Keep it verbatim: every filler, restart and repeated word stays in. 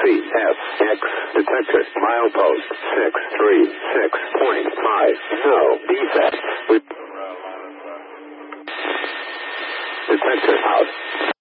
C F X detector. Milepost six three six point five. No defect. Detector out.